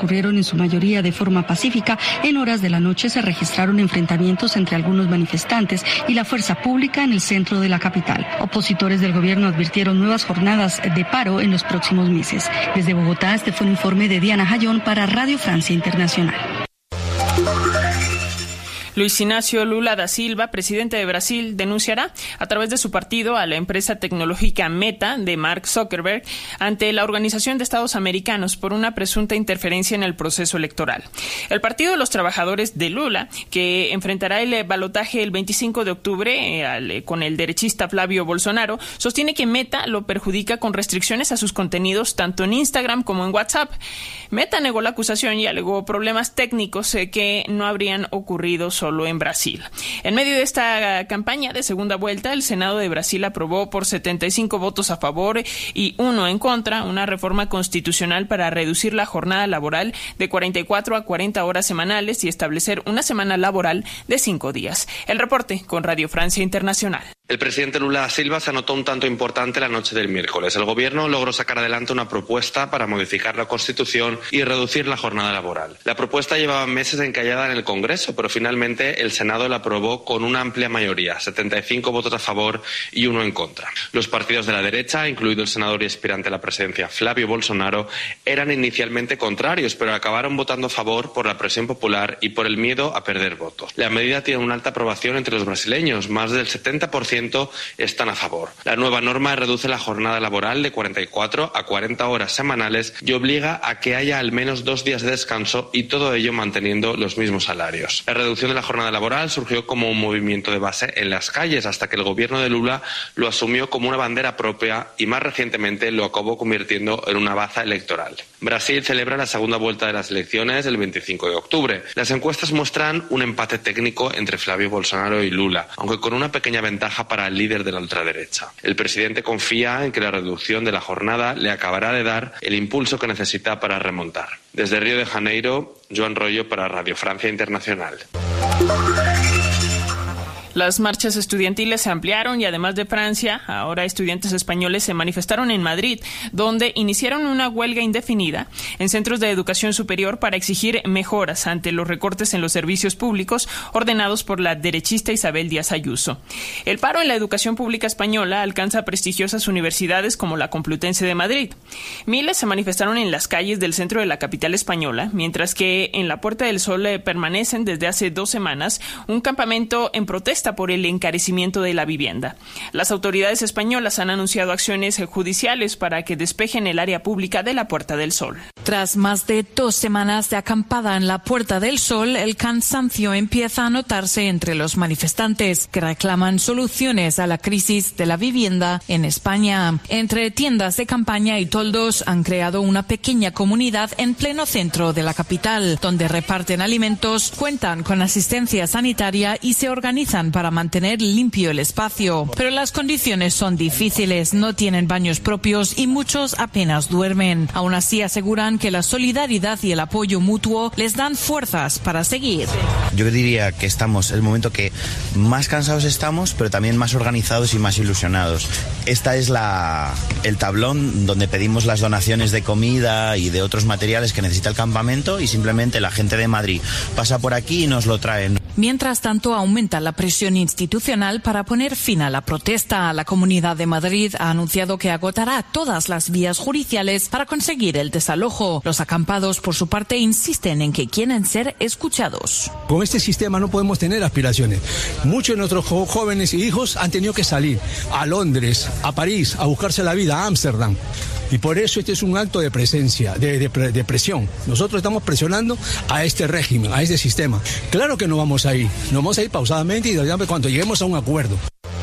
transcurrieron en su mayoría de forma pacífica, en horas de la noche se registraron enfrentamientos entre algunos manifestantes y la fuerza pública en el centro de la capital. Opositores del gobierno advirtieron nuevas jornadas de paro en los próximos meses. Desde Bogotá, este fue un informe de Diana Jayón para Radio Francia Internacional. Luis Inácio Lula da Silva, presidente de Brasil, denunciará a través de su partido a la empresa tecnológica Meta de Mark Zuckerberg ante la Organización de Estados Americanos por una presunta interferencia en el proceso electoral. El Partido de los Trabajadores de Lula, que enfrentará el balotaje el 25 de octubre con el derechista Flavio Bolsonaro, sostiene que Meta lo perjudica con restricciones a sus contenidos tanto en Instagram como en WhatsApp. Meta negó la acusación y alegó problemas técnicos que no habrían ocurrido solo en Brasil. En medio de esta campaña de segunda vuelta, el Senado de Brasil aprobó por 75 votos a favor y 1 en contra una reforma constitucional para reducir la jornada laboral de 44 a 40 horas semanales y establecer una semana laboral de 5 días. El reporte con Radio Francia Internacional. El presidente Lula da Silva se anotó un tanto importante la noche del miércoles. El gobierno logró sacar adelante una propuesta para modificar la Constitución y reducir la jornada laboral. La propuesta llevaba meses encallada en el Congreso, pero finalmente el Senado la aprobó con una amplia mayoría, 75 votos a favor y 1 en contra. Los partidos de la derecha, incluido el senador y aspirante a la presidencia Flavio Bolsonaro, eran inicialmente contrarios, pero acabaron votando a favor por la presión popular y por el miedo a perder votos. La medida tiene una alta aprobación entre los brasileños, más del 70% están a favor. La nueva norma reduce la jornada laboral de 44 a 40 horas semanales y obliga a que haya al menos 2 días de descanso y todo ello manteniendo los mismos salarios. La reducción de la jornada laboral surgió como un movimiento de base en las calles hasta que el gobierno de Lula lo asumió como una bandera propia y más recientemente lo acabó convirtiendo en una baza electoral. Brasil celebra la segunda vuelta de las elecciones el 25 de octubre. Las encuestas muestran un empate técnico entre Flavio Bolsonaro y Lula, aunque con una pequeña ventaja para el líder de la ultraderecha. El presidente confía en que la reducción de la jornada le acabará de dar el impulso que necesita para remontar. Desde Río de Janeiro, Joan Rollo para Radio Francia Internacional. Las marchas estudiantiles se ampliaron y además de Francia, ahora estudiantes españoles se manifestaron en Madrid, donde iniciaron una huelga indefinida en centros de educación superior para exigir mejoras ante los recortes en los servicios públicos ordenados por la derechista Isabel Díaz Ayuso. El paro en la educación pública española alcanza prestigiosas universidades como la Complutense de Madrid. Miles se manifestaron en las calles del centro de la capital española, mientras que en la Puerta del Sol permanecen desde hace 2 semanas un campamento en protesta por el encarecimiento de la vivienda. Las autoridades españolas han anunciado acciones judiciales para que despejen el área pública de la Puerta del Sol. Tras más de 2 semanas de acampada en la Puerta del Sol, el cansancio empieza a notarse entre los manifestantes que reclaman soluciones a la crisis de la vivienda en España. Entre tiendas de campaña y toldos han creado una pequeña comunidad en pleno centro de la capital, donde reparten alimentos, cuentan con asistencia sanitaria y se organizan para mantener limpio el espacio. Pero las condiciones son difíciles, no tienen baños propios y muchos apenas duermen. Aún así aseguran que la solidaridad y el apoyo mutuo les dan fuerzas para seguir. Yo diría que estamos en el momento que más cansados estamos, pero también más organizados y más ilusionados. Esta es el tablón donde pedimos las donaciones de comida y de otros materiales que necesita el campamento y simplemente la gente de Madrid pasa por aquí y nos lo traen. Mientras tanto, aumenta la presión institucional para poner fin a la protesta. La Comunidad de Madrid ha anunciado que agotará todas las vías judiciales para conseguir el desalojo. Los acampados, por su parte, insisten en que quieren ser escuchados. Con este sistema no podemos tener aspiraciones. Muchos de nuestros jóvenes y hijos han tenido que salir a Londres, a París, a buscarse la vida, a Ámsterdam. Y por eso este es un acto de presencia, de presión. Nosotros estamos presionando a este régimen, a este sistema. Claro que no vamos a ir, nos vamos a ir pausadamente y cuando lleguemos a un acuerdo.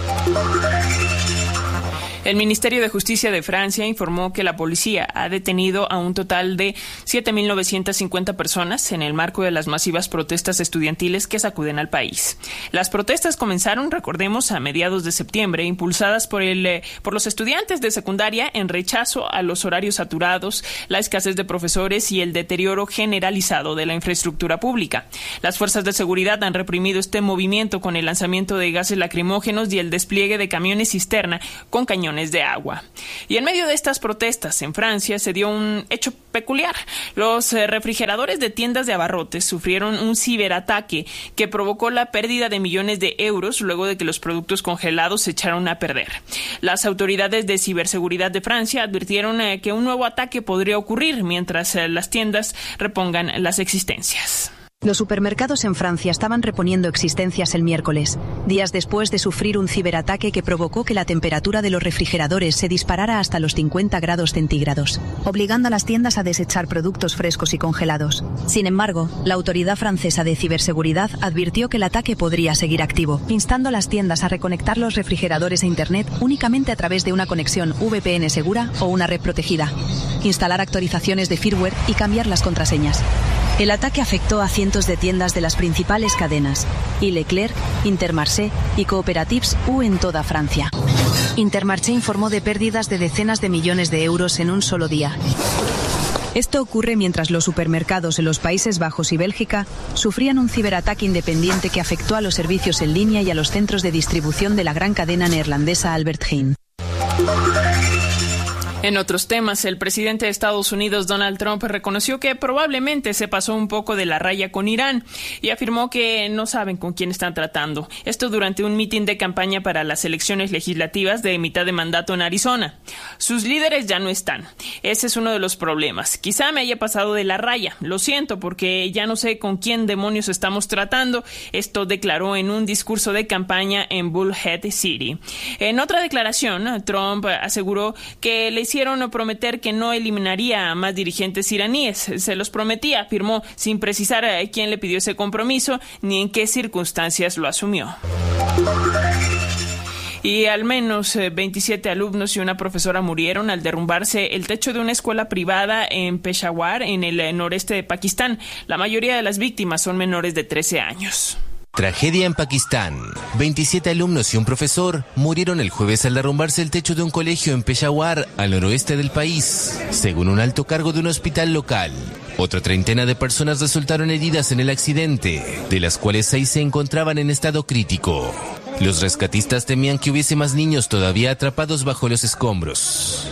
El Ministerio de Justicia de Francia informó que la policía ha detenido a un total de 7.950 personas en el marco de las masivas protestas estudiantiles que sacuden al país. Las protestas comenzaron, recordemos, a mediados de septiembre, impulsadas por los estudiantes de secundaria en rechazo a los horarios saturados, la escasez de profesores y el deterioro generalizado de la infraestructura pública. Las fuerzas de seguridad han reprimido este movimiento con el lanzamiento de gases lacrimógenos y el despliegue de camiones cisterna con cañones bidones de agua. Y en medio de estas protestas en Francia se dio un hecho peculiar. Los refrigeradores de tiendas de abarrotes sufrieron un ciberataque que provocó la pérdida de millones de euros luego de que los productos congelados se echaron a perder. Las autoridades de ciberseguridad de Francia advirtieron que un nuevo ataque podría ocurrir mientras las tiendas repongan las existencias. Los supermercados en Francia estaban reponiendo existencias el miércoles, días después de sufrir un ciberataque que provocó que la temperatura de los refrigeradores se disparara hasta los 50 grados centígrados, obligando a las tiendas a desechar productos frescos y congelados. Sin embargo, la autoridad francesa de ciberseguridad advirtió que el ataque podría seguir activo, instando a las tiendas a reconectar los refrigeradores a Internet únicamente a través de una conexión VPN segura o una red protegida, instalar actualizaciones de firmware y cambiar las contraseñas. El ataque afectó a cientos de tiendas de las principales cadenas, y Leclerc, Intermarché y Cooperatives U en toda Francia. Intermarché informó de pérdidas de decenas de millones de euros en un solo día. Esto ocurre mientras los supermercados en los Países Bajos y Bélgica sufrían un ciberataque independiente que afectó a los servicios en línea y a los centros de distribución de la gran cadena neerlandesa Albert Heijn. En otros temas, el presidente de Estados Unidos, Donald Trump, reconoció que probablemente se pasó un poco de la raya con Irán y afirmó que no saben con quién están tratando. Esto durante un mitin de campaña para las elecciones legislativas de mitad de mandato en Arizona. Sus líderes ya no están. Ese es uno de los problemas. Quizá me haya pasado de la raya. Lo siento porque ya no sé con quién demonios estamos tratando. Esto declaró en un discurso de campaña en Bullhead City. En otra declaración, Trump aseguró que le hicieron prometer que no eliminaría a más dirigentes iraníes. Se los prometía, afirmó, sin precisar quién le pidió ese compromiso ni en qué circunstancias lo asumió. Y al menos 27 alumnos y una profesora murieron al derrumbarse el techo de una escuela privada en Peshawar, en el noreste de Pakistán. La mayoría de las víctimas son menores de 13 años. Tragedia en Pakistán. 27 alumnos y un profesor murieron el jueves al derrumbarse el techo de un colegio en Peshawar, al noroeste del país, según un alto cargo de un hospital local. Otra treintena de personas resultaron heridas en el accidente, de las cuales 6 se encontraban en estado crítico. Los rescatistas temían que hubiese más niños todavía atrapados bajo los escombros.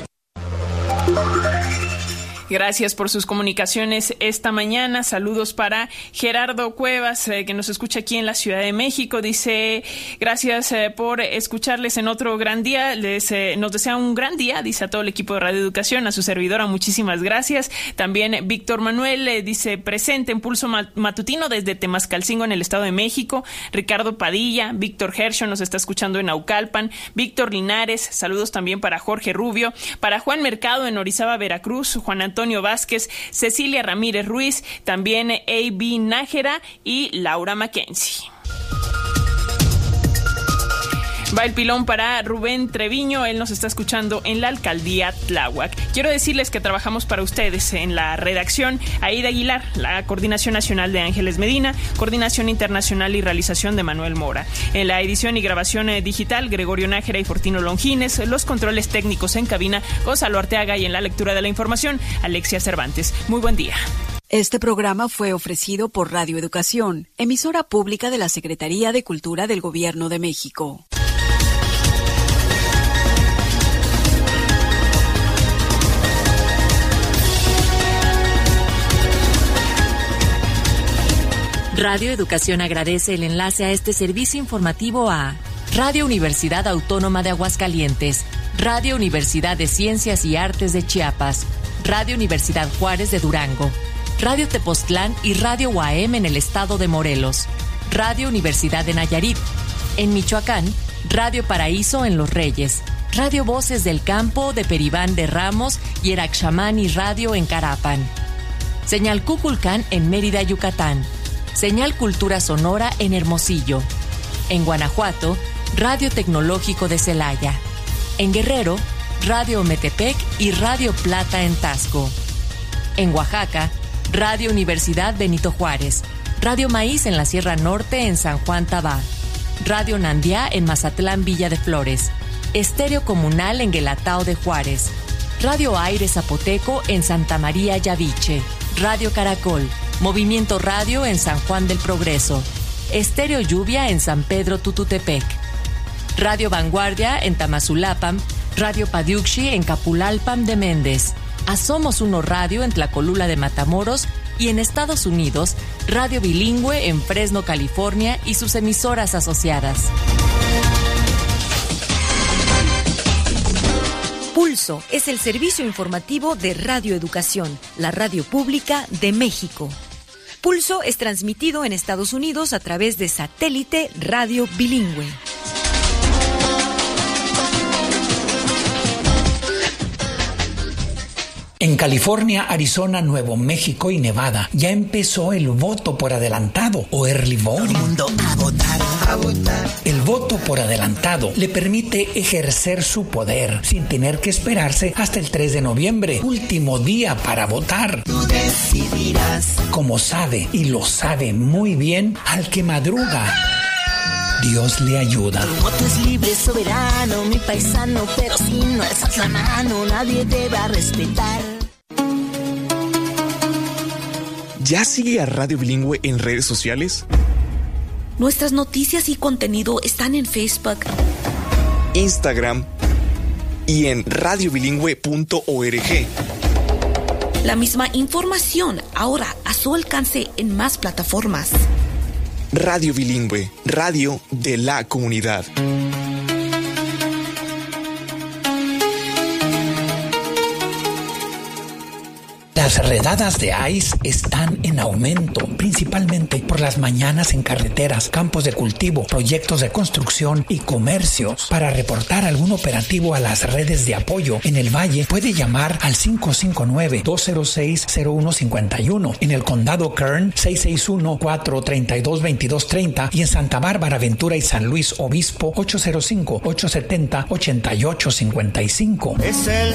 Gracias por sus comunicaciones esta mañana. Saludos para Gerardo Cuevas, que nos escucha aquí en la Ciudad de México. Dice, gracias por escucharles en otro gran día. Nos desea un gran día, dice a todo el equipo de Radio Educación, a su servidora, muchísimas gracias. También Víctor Manuel dice, presente en Pulso Matutino desde Temascalcingo en el Estado de México. Ricardo Padilla, Víctor Hershon nos está escuchando en Naucalpan. Víctor Linares, saludos también para Jorge Rubio, para Juan Mercado en Orizaba, Veracruz, Juan Antonio Vázquez, Cecilia Ramírez Ruiz, también A.B. Nájera y Laura Mackenzie. Va el pilón para Rubén Treviño, él nos está escuchando en la alcaldía Tláhuac. Quiero decirles que trabajamos para ustedes en la redacción Aida Aguilar, la coordinación nacional de Ángeles Medina, coordinación internacional y realización de Manuel Mora. En la edición y grabación digital, Gregorio Nájera y Fortino Longines, los controles técnicos en cabina, Gonzalo Arteaga y en la lectura de la información, Alexia Cervantes. Muy buen día. Este programa fue ofrecido por Radio Educación, emisora pública de la Secretaría de Cultura del Gobierno de México. Radio Educación agradece el enlace a este servicio informativo a Radio Universidad Autónoma de Aguascalientes, Radio Universidad de Ciencias y Artes de Chiapas, Radio Universidad Juárez de Durango, Radio Tepoztlán y Radio UAM en el estado de Morelos, Radio Universidad de Nayarit, en Michoacán, Radio Paraíso en Los Reyes, Radio Voces del Campo de Peribán de Ramos y Eraxamani Radio en Carapan, Señal Cuculcán en Mérida, Yucatán, Señal Cultura Sonora en Hermosillo. En Guanajuato, Radio Tecnológico de Celaya. En Guerrero, Radio Metepec y Radio Plata en Tasco. En Oaxaca, Radio Universidad Benito Juárez. Radio Maíz en la Sierra Norte en San Juan Tabá. Radio Nandiá en Mazatlán Villa de Flores. Estéreo Comunal en Guelatao de Juárez. Radio Aire Zapoteco en Santa María Yaviche. Radio Caracol. Movimiento Radio en San Juan del Progreso. Estéreo Lluvia en San Pedro Tututepec. Radio Vanguardia en Tamazulapam. Radio Padiuxi en Capulalpan de Méndez, a Somos Uno Radio en Tlacolula de Matamoros y en Estados Unidos, Radio Bilingüe en Fresno, California y sus emisoras asociadas. Pulso es el servicio informativo de Radio Educación, la radio pública de México. Pulso es transmitido en Estados Unidos a través de satélite Radio Bilingüe. En California, Arizona, Nuevo México y Nevada ya empezó el voto por adelantado o early voting. Todo el mundo a votar, a votar. El voto por adelantado le permite ejercer su poder sin tener que esperarse hasta el 3 de noviembre, último día para votar. Tú decidirás. Como sabe, y lo sabe muy bien, al que madruga, Dios le ayuda. Tu voto es libre, soberano, mi paisano, pero si no alzas la mano, nadie te va a respetar. ¿Ya sigue a Radio Bilingüe en redes sociales? Nuestras noticias y contenido están en Facebook, Instagram y en radiobilingüe.org. La misma información ahora a su alcance en más plataformas. Radio Bilingüe, radio de la comunidad. Las redadas de ICE están en aumento, principalmente por las mañanas en carreteras, campos de cultivo, proyectos de construcción y comercios. Para reportar algún operativo a las redes de apoyo en el Valle, puede llamar al 559-206-0151. En el condado Kern, 661-432-2230 y en Santa Bárbara, Ventura y San Luis Obispo, 805-870-8855. Es el